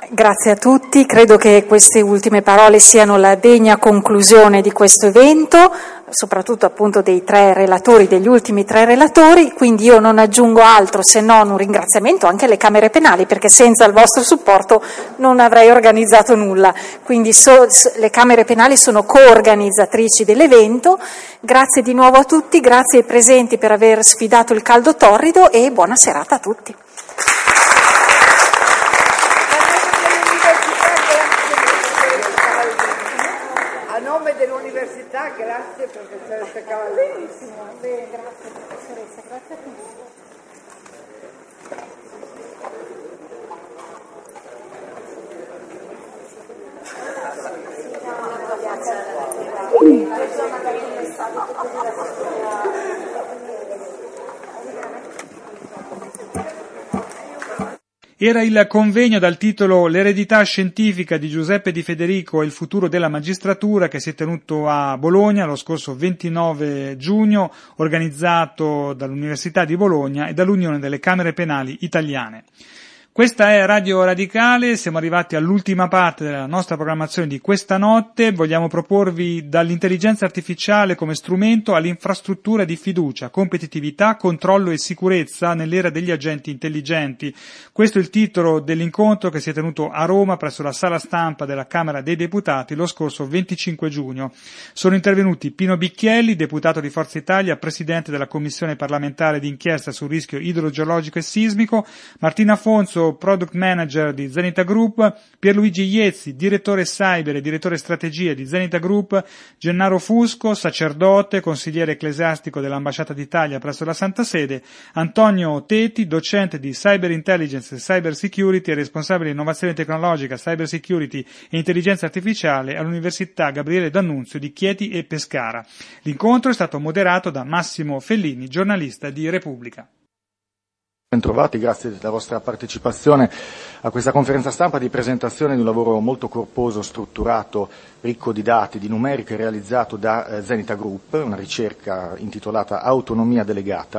Grazie a tutti, credo che queste ultime parole siano la degna conclusione di questo evento, soprattutto appunto dei tre relatori, degli ultimi tre relatori, quindi io non aggiungo altro se non un ringraziamento anche alle Camere Penali, perché senza il vostro supporto non avrei organizzato nulla, quindi le Camere Penali sono coorganizzatrici dell'evento. Grazie di nuovo a tutti, grazie ai presenti per aver sfidato il caldo torrido e buona serata a tutti. A nome dell'Università, grazie professoressa Cavallini. Bene, grazie professoressa, grazie a tutti. Era il convegno dal titolo L'eredità scientifica di Giuseppe Di Federico e il futuro della magistratura, che si è tenuto a Bologna lo scorso 29 giugno, organizzato dall'Università di Bologna e dall'Unione delle Camere Penali Italiane. Questa è Radio Radicale, siamo arrivati all'ultima parte della nostra programmazione di questa notte. Vogliamo proporvi dall'intelligenza artificiale come strumento all'infrastruttura di fiducia, competitività, controllo e sicurezza nell'era degli agenti intelligenti. Questo è il titolo dell'incontro che si è tenuto a Roma presso la sala stampa della Camera dei Deputati lo scorso 25 giugno. Sono intervenuti Pino Bicchielli, deputato di Forza Italia, presidente della Commissione parlamentare d'inchiesta sul rischio idrogeologico e sismico, Martina Fonzo, Product Manager di Zenita Group, Pierluigi Iezzi, direttore cyber e direttore strategie di Zenita Group, Gennaro Fusco, sacerdote, consigliere ecclesiastico dell'Ambasciata d'Italia presso la Santa Sede, Antonio Teti, docente di Cyber Intelligence e Cyber Security e responsabile di innovazione tecnologica, Cyber Security e intelligenza artificiale all'Università Gabriele D'Annunzio di Chieti e Pescara. L'incontro è stato moderato da Massimo Fellini, giornalista di Repubblica. Bentrovati, grazie della vostra partecipazione a questa conferenza stampa di presentazione di un lavoro molto corposo, strutturato, ricco di dati, di numeriche, realizzato da Zenita Group, una ricerca intitolata Autonomia delegata,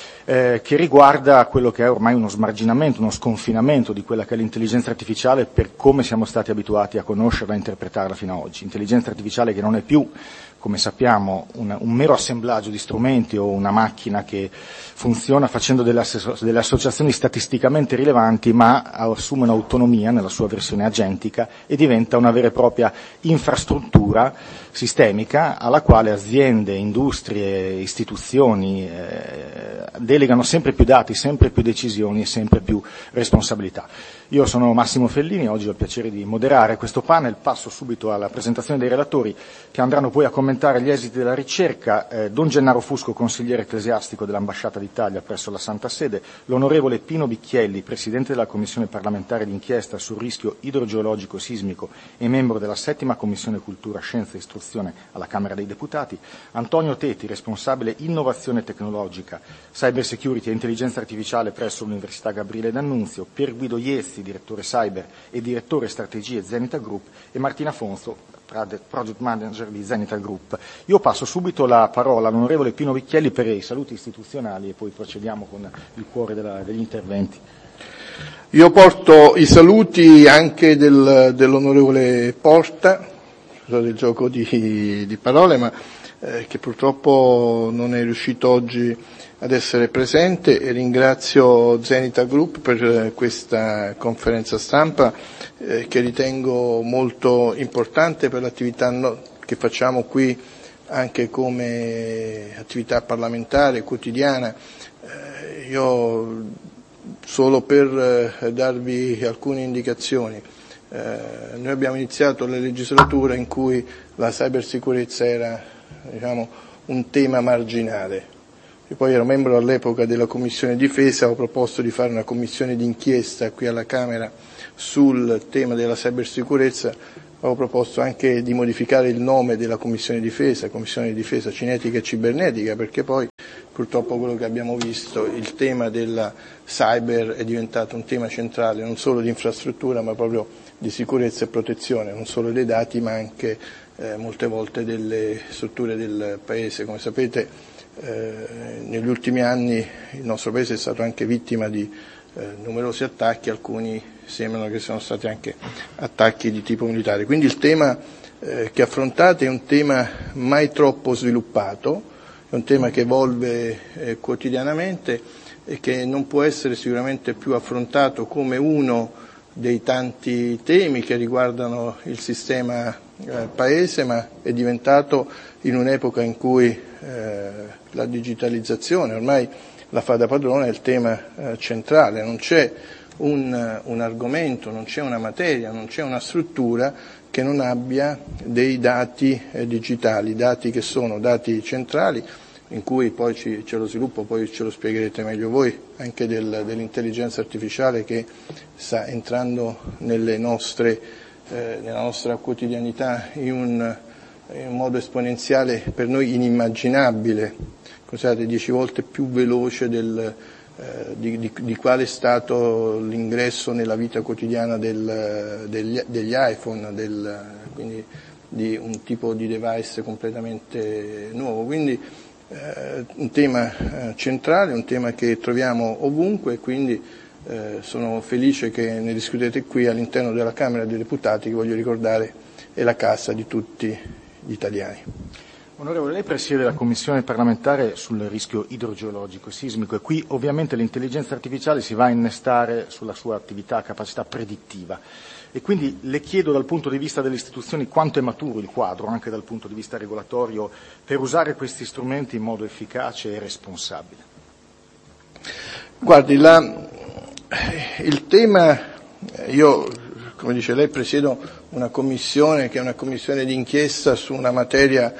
che riguarda quello che è ormai uno smarginamento, uno sconfinamento di quella che è l'intelligenza artificiale per come siamo stati abituati a conoscerla e a interpretarla fino ad oggi. Intelligenza artificiale che non è più, come sappiamo, un mero assemblaggio di strumenti o una macchina che funziona facendo delle associazioni statisticamente rilevanti, ma assume un'autonomia nella sua versione agentica e diventa una vera e propria infrastruttura sistemica alla quale aziende, industrie, istituzioni delegano sempre più dati, sempre più decisioni e sempre più responsabilità. Io sono Massimo Fellini, oggi ho il piacere di moderare questo panel, passo subito alla presentazione dei relatori che andranno poi a commentare gli esiti della ricerca, Don Gennaro Fusco, consigliere ecclesiastico dell'Ambasciata d'Italia presso la Santa Sede, l'onorevole Pino Bicchielli, presidente della Commissione parlamentare d'inchiesta sul rischio idrogeologico sismico e membro della 7ª Commissione Cultura, Scienza e Istruzione alla Camera dei Deputati, Antonio Teti, responsabile innovazione tecnologica, cyber security e intelligenza artificiale presso l'Università Gabriele D'Annunzio, Pier Guido Iezzi, direttore cyber e direttore strategie Zenita Group, e Martina Fonzo, Project Manager di Zenita Group. Io passo subito la parola all'onorevole Pino Bicchielli per i saluti istituzionali e poi procediamo con il cuore degli interventi. Io porto i saluti anche dell'onorevole Porta, scusate il gioco di parole, ma che purtroppo non è riuscito oggi ad essere presente, e ringrazio Zenita Group per questa conferenza stampa che ritengo molto importante per l'attività che facciamo qui anche come attività parlamentare quotidiana. Io solo per darvi alcune indicazioni, noi abbiamo iniziato la legislatura in cui la cybersicurezza era, un tema marginale. Io poi ero membro all'epoca della Commissione Difesa, ho proposto di fare una commissione d'inchiesta qui alla Camera sul tema della cybersicurezza, avevo proposto anche di modificare il nome della Commissione Difesa cinetica e cibernetica, perché poi purtroppo quello che abbiamo visto, il tema della cyber è diventato un tema centrale non solo di infrastruttura ma proprio di sicurezza e protezione, non solo dei dati ma anche molte volte delle strutture del Paese. Come sapete negli ultimi anni il nostro Paese è stato anche vittima di numerosi attacchi, alcuni sembrano che siano stati anche attacchi di tipo militare. Quindi il tema che affrontate è un tema mai troppo sviluppato, è un tema che evolve quotidianamente e che non può essere sicuramente più affrontato come uno dei tanti temi che riguardano il sistema paese, ma è diventato, in un'epoca in cui la digitalizzazione ormai la fa da padrona, è il tema centrale. Non c'è un argomento, non c'è una materia, non c'è una struttura che non abbia dei dati digitali, dati che sono dati centrali, in cui poi c'è lo sviluppo, poi ce lo spiegherete meglio voi, anche dell'intelligenza artificiale che sta entrando nella nostra quotidianità in un modo esponenziale, per noi inimmaginabile, considerate 10 volte più veloce di quale è stato l'ingresso nella vita quotidiana degli iPhone, quindi di un tipo di device completamente nuovo. Quindi un tema centrale, un tema che troviamo ovunque, e quindi sono felice che ne discutete qui all'interno della Camera dei Deputati, che voglio ricordare è la casa di tutti gli italiani. Onorevole, lei presiede la Commissione parlamentare sul rischio idrogeologico e sismico, e qui ovviamente l'intelligenza artificiale si va a innestare sulla sua attività, capacità predittiva. E quindi le chiedo, dal punto di vista delle istituzioni, quanto è maturo il quadro, anche dal punto di vista regolatorio, per usare questi strumenti in modo efficace e responsabile. Guardi, il tema, io, come dice lei, presiedo una commissione che è una commissione di inchiesta su una materia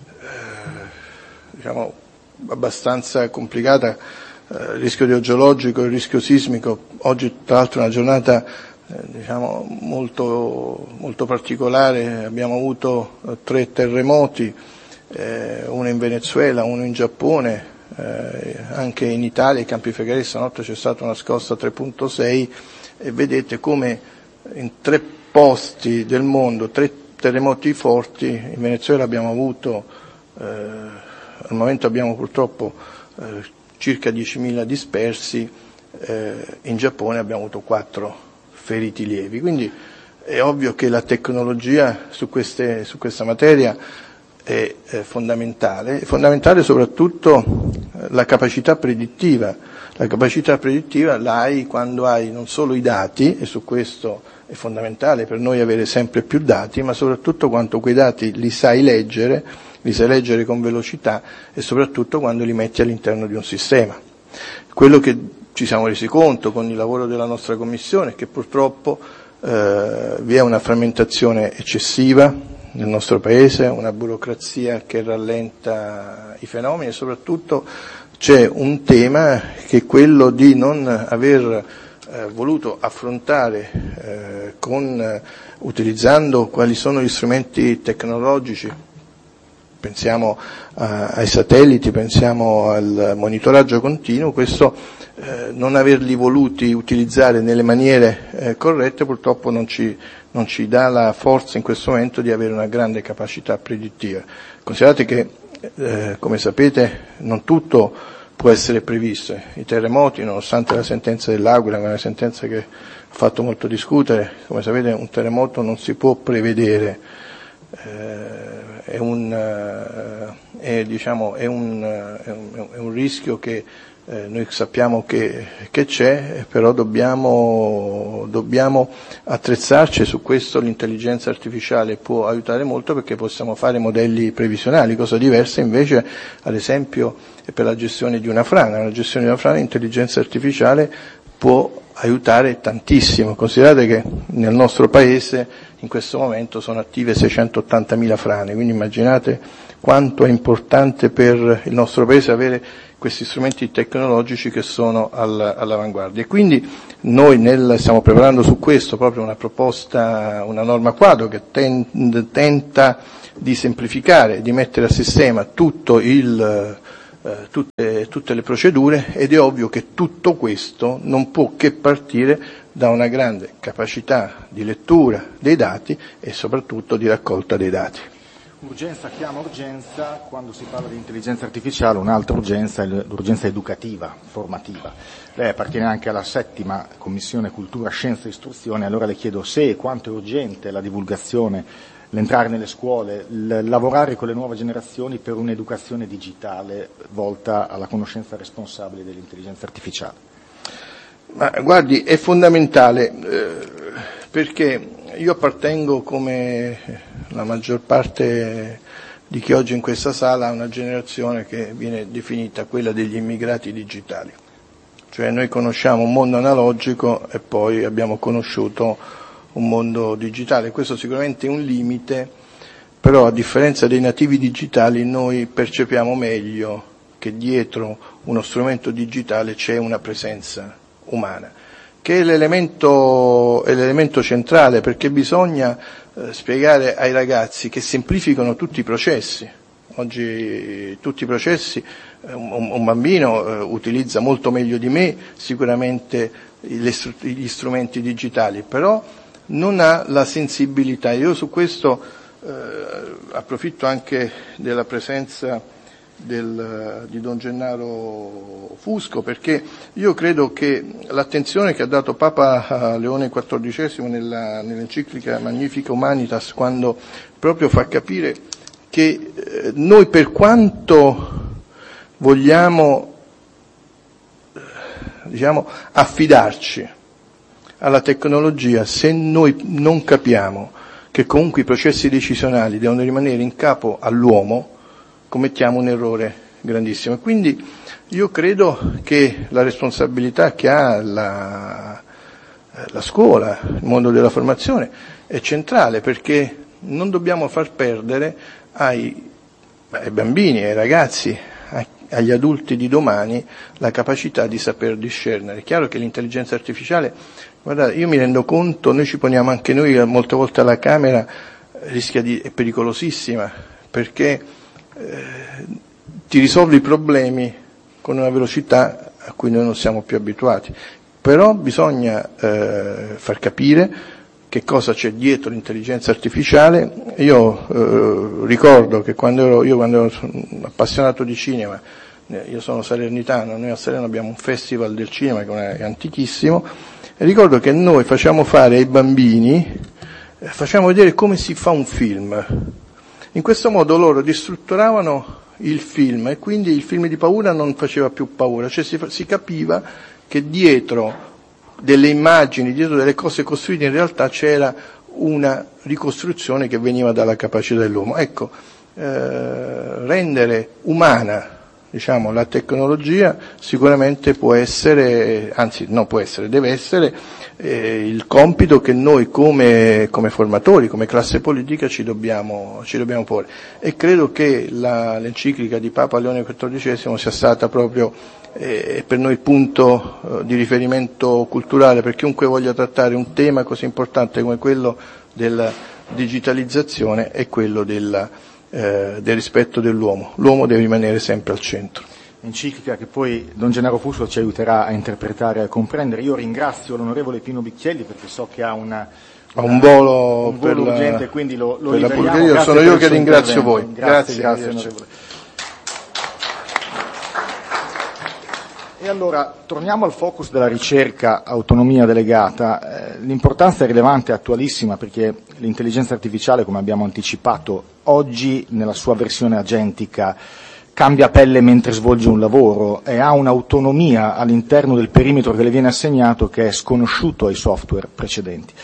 diciamo abbastanza complicata, il rischio idrogeologico, il rischio sismico. Oggi tra l'altro è una giornata diciamo molto, molto particolare, abbiamo avuto 3 terremoti, uno in Venezuela, uno in Giappone, anche in Italia, ai Campi Flegrei stanotte c'è stata una scossa 3.6 e vedete come in 3 posti del mondo, 3 terremoti forti. In Venezuela abbiamo avuto al momento abbiamo purtroppo circa 10.000 dispersi, in Giappone abbiamo avuto 4 feriti lievi. Quindi è ovvio che la tecnologia su questa materia è fondamentale soprattutto la capacità predittiva. La capacità predittiva l'hai quando hai non solo i dati, e su questo è fondamentale per noi avere sempre più dati, ma soprattutto quando quei dati li sai leggere con velocità, e soprattutto quando li metti all'interno di un sistema. Quello che ci siamo resi conto con il lavoro della nostra Commissione è che purtroppo vi è una frammentazione eccessiva nel nostro Paese, una burocrazia che rallenta i fenomeni, e soprattutto c'è un tema che è quello di non aver voluto affrontare utilizzando quali sono gli strumenti tecnologici. Pensiamo ai satelliti, pensiamo al monitoraggio continuo, questo non averli voluti utilizzare nelle maniere corrette purtroppo non ci dà la forza in questo momento di avere una grande capacità predittiva. Considerate che, come sapete, non tutto può essere previsto. I terremoti, nonostante la sentenza dell'Aquila, che è una sentenza che ha fatto molto discutere, come sapete un terremoto non si può prevedere. È un rischio che noi sappiamo che c'è, però dobbiamo attrezzarci, e su questo l'intelligenza artificiale può aiutare molto, perché possiamo fare modelli previsionali, cosa diversa invece ad esempio per la gestione di una frana. La gestione di una frana, l'intelligenza artificiale può aiutare tantissimo. Considerate che nel nostro Paese in questo momento sono attive 680.000 frane, quindi immaginate quanto è importante per il nostro Paese avere questi strumenti tecnologici che sono all'avanguardia. E quindi noi stiamo preparando su questo proprio una proposta, una norma quadro che tenta di semplificare, di mettere a sistema tutte le procedure, ed è ovvio che tutto questo non può che partire da una grande capacità di lettura dei dati e soprattutto di raccolta dei dati. Urgenza chiama urgenza, quando si parla di intelligenza artificiale un'altra urgenza è l'urgenza educativa, formativa. Lei appartiene anche alla 7ª Commissione Cultura, Scienza e Istruzione, allora le chiedo se e quanto è urgente la divulgazione, l'entrare nelle scuole, lavorare con le nuove generazioni per un'educazione digitale volta alla conoscenza responsabile dell'intelligenza artificiale. Ma guardi, è fondamentale, perché io appartengo, come la maggior parte di chi oggi è in questa sala, a una generazione che viene definita quella degli immigrati digitali. Cioè noi conosciamo un mondo analogico e poi abbiamo conosciuto un mondo digitale. Questo sicuramente è un limite, però a differenza dei nativi digitali noi percepiamo meglio che dietro uno strumento digitale c'è una presenza umana, che è l'elemento centrale, perché bisogna spiegare ai ragazzi che semplificano tutti i processi. Oggi tutti i processi, un bambino utilizza molto meglio di me sicuramente gli strumenti digitali, però non ha la sensibilità. Io su questo approfitto anche della presenza di Don Gennaro Fusco, perché io credo che l'attenzione che ha dato Papa Leone XIV nell'enciclica Magnifica Humanitas, quando proprio fa capire che noi, per quanto vogliamo affidarci alla tecnologia, se noi non capiamo che comunque i processi decisionali devono rimanere in capo all'uomo, commettiamo un errore grandissimo. Quindi io credo che la responsabilità che ha la scuola, il mondo della formazione, è centrale, perché non dobbiamo far perdere ai bambini, ai ragazzi, agli adulti di domani la capacità di saper discernere. È chiaro che l'intelligenza artificiale, guardate, io mi rendo conto, noi ci poniamo anche noi molte volte alla Camera, è pericolosissima, perché ti risolvi i problemi con una velocità a cui noi non siamo più abituati, però bisogna far capire che cosa c'è dietro l'intelligenza artificiale. Io ricordo che quando ero appassionato di cinema, io sono salernitano, noi a Salerno abbiamo un festival del cinema che è antichissimo, e ricordo che noi facciamo fare ai bambini, facciamo vedere come si fa un film. In questo modo loro distrutturavano il film e quindi il film di paura non faceva più paura, cioè si capiva che dietro delle immagini, dietro delle cose costruite, in realtà c'era una ricostruzione che veniva dalla capacità dell'uomo. Ecco, rendere umana, la tecnologia sicuramente può essere, anzi non può essere, deve essere il compito che noi come formatori, come classe politica ci dobbiamo porre. E credo che l'enciclica di Papa Leone XIV sia stata proprio per noi il punto di riferimento culturale, per chiunque voglia trattare un tema così importante come quello della digitalizzazione e quello del rispetto dell'uomo. L'uomo deve rimanere sempre al centro. Enciclica che poi Don Gennaro Fusco ci aiuterà a interpretare e a comprendere. Io ringrazio l'onorevole Pino Bicchielli, perché so che ha un volo urgente, quindi lo liberiamo. Sono io che ringrazio voi. Grazie onorevole. E allora torniamo al focus della ricerca autonomia delegata. L'importanza è rilevante e attualissima, perché l'intelligenza artificiale, come abbiamo anticipato, oggi nella sua versione agentica cambia pelle mentre svolge un lavoro e ha un'autonomia all'interno del perimetro che le viene assegnato che è sconosciuto ai software precedenti.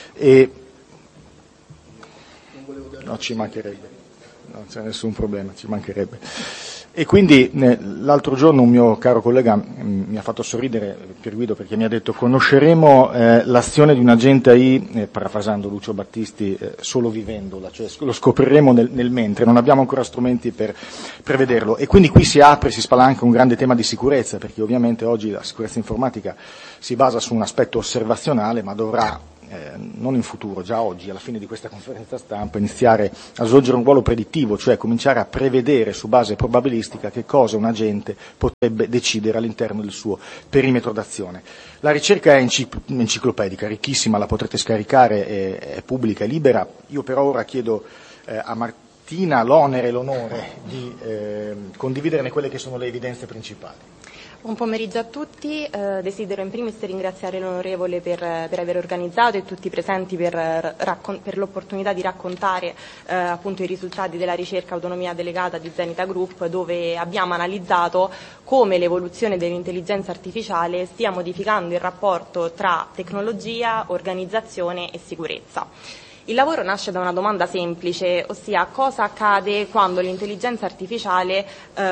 No, ci mancherebbe, non c'è nessun problema, ci mancherebbe. E quindi l'altro giorno un mio caro collega mi ha fatto sorridere, Pierguido, perché mi ha detto: conosceremo l'azione di un agente AI, parafrasando Lucio Battisti, solo vivendola, cioè lo scopriremo nel mentre, non abbiamo ancora strumenti per prevederlo. E quindi qui si apre, si spalanca un grande tema di sicurezza, perché ovviamente oggi la sicurezza informatica si basa su un aspetto osservazionale, ma dovrà non in futuro, già oggi, alla fine di questa conferenza stampa, iniziare a svolgere un ruolo predittivo, cioè cominciare a prevedere su base probabilistica che cosa un agente potrebbe decidere all'interno del suo perimetro d'azione. La ricerca è enciclopedica, ricchissima, la potrete scaricare, è pubblica, è libera. Io però ora chiedo a Tina l'onere e l'onore di condividerne quelle che sono le evidenze principali. Buon pomeriggio a tutti, desidero in primis ringraziare l'onorevole per aver organizzato e tutti i presenti per l'opportunità di raccontare appunto i risultati della ricerca autonomia delegata di Zenita Group, dove abbiamo analizzato come l'evoluzione dell'intelligenza artificiale stia modificando il rapporto tra tecnologia, organizzazione e sicurezza. Il lavoro nasce da una domanda semplice, ossia cosa accade quando l'intelligenza artificiale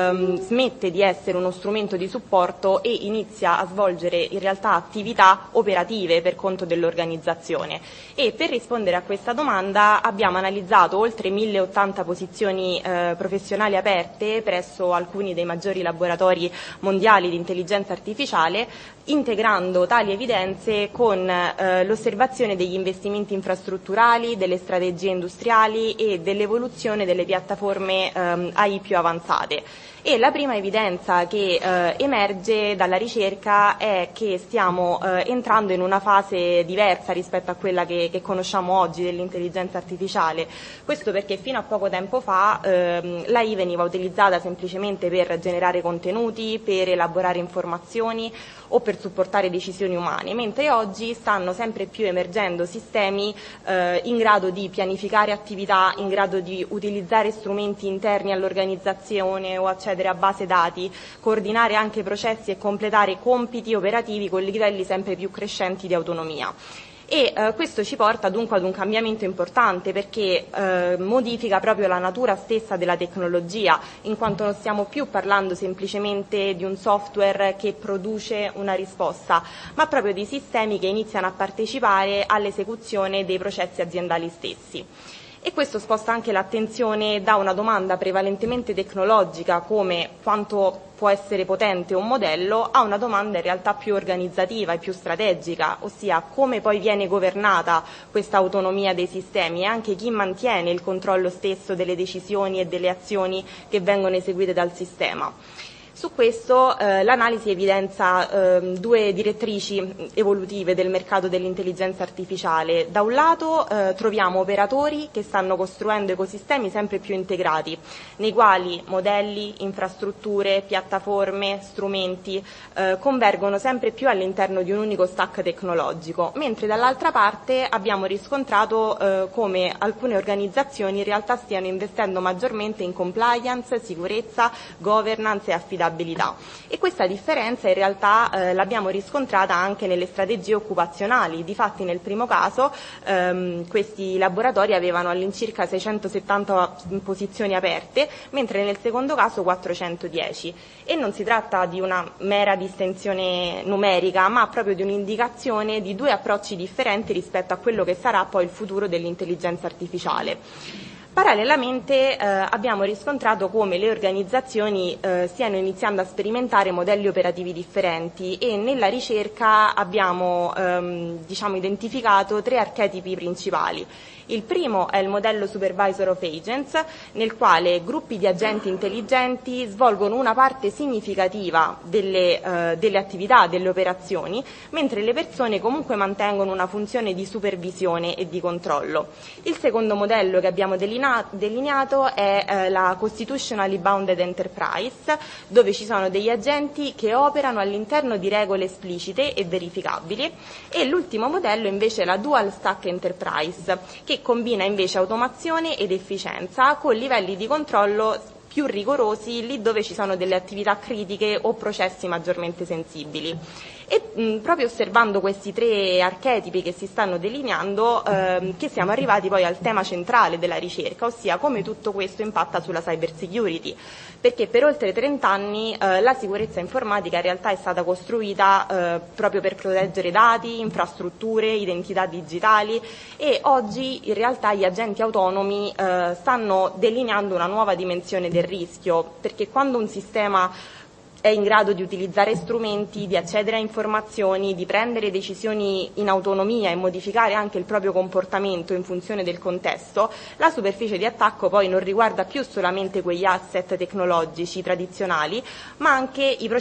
smette di essere uno strumento di supporto e inizia a svolgere in realtà attività operative per conto dell'organizzazione. E per rispondere a questa domanda abbiamo analizzato oltre 1080 posizioni professionali aperte presso alcuni dei maggiori laboratori mondiali di intelligenza artificiale, integrando tali evidenze con l'osservazione degli investimenti infrastrutturali, delle strategie industriali e dell'evoluzione delle piattaforme AI più avanzate. E la prima evidenza che emerge dalla ricerca è che stiamo entrando in una fase diversa rispetto a quella che conosciamo oggi dell'intelligenza artificiale. Questo perché fino a poco tempo fa l'AI veniva utilizzata semplicemente per generare contenuti, per elaborare informazioni o per supportare decisioni umane, mentre oggi stanno sempre più emergendo sistemi in grado di pianificare attività, in grado di utilizzare strumenti interni all'organizzazione o accedere a base dati, coordinare anche processi e completare compiti operativi con livelli sempre più crescenti di autonomia. E questo ci porta dunque ad un cambiamento importante, perché modifica proprio la natura stessa della tecnologia, in quanto non stiamo più parlando semplicemente di un software che produce una risposta, ma proprio di sistemi che iniziano a partecipare all'esecuzione dei processi aziendali stessi. E questo sposta anche l'attenzione da una domanda prevalentemente tecnologica, come quanto può essere potente un modello, a una domanda in realtà più organizzativa e più strategica, ossia come poi viene governata questa autonomia dei sistemi e anche chi mantiene il controllo stesso delle decisioni e delle azioni che vengono eseguite dal sistema. Su questo l'analisi evidenza due direttrici evolutive del mercato dell'intelligenza artificiale. Da un lato troviamo operatori che stanno costruendo ecosistemi sempre più integrati, nei quali modelli, infrastrutture, piattaforme, strumenti convergono sempre più all'interno di un unico stack tecnologico, mentre dall'altra parte abbiamo riscontrato come alcune organizzazioni in realtà stiano investendo maggiormente in compliance, sicurezza, governance e affidabilità. E questa differenza in realtà l'abbiamo riscontrata anche nelle strategie occupazionali. Difatti nel primo caso questi laboratori avevano all'incirca 670 posizioni aperte, mentre nel secondo caso 410. E non si tratta di una mera distinzione numerica, ma proprio di un'indicazione di due approcci differenti rispetto a quello che sarà poi il futuro dell'intelligenza artificiale. Parallelamente abbiamo riscontrato come le organizzazioni stiano iniziando a sperimentare modelli operativi differenti e nella ricerca abbiamo identificato tre archetipi principali. Il primo è il modello Supervisor of Agents, nel quale gruppi di agenti intelligenti svolgono una parte significativa delle attività, delle operazioni, mentre le persone comunque mantengono una funzione di supervisione e di controllo. Il secondo modello che abbiamo delineato è la Constitutionally Bounded Enterprise, dove ci sono degli agenti che operano all'interno di regole esplicite e verificabili, e l'ultimo modello invece è la Dual Stack Enterprise, che combina invece automazione ed efficienza con livelli di controllo più rigorosi lì dove ci sono delle attività critiche o processi maggiormente sensibili. E proprio osservando questi tre archetipi che si stanno delineando che siamo arrivati poi al tema centrale della ricerca, ossia come tutto questo impatta sulla cyber security, perché per oltre 30 anni la sicurezza informatica in realtà è stata costruita proprio per proteggere dati, infrastrutture, identità digitali, e oggi in realtà gli agenti autonomi stanno delineando una nuova dimensione del rischio, perché quando un sistema è in grado di utilizzare strumenti, di accedere a informazioni, di prendere decisioni in autonomia e modificare anche il proprio comportamento in funzione del contesto, la superficie di attacco poi non riguarda più solamente quegli asset tecnologici tradizionali, ma anche i processi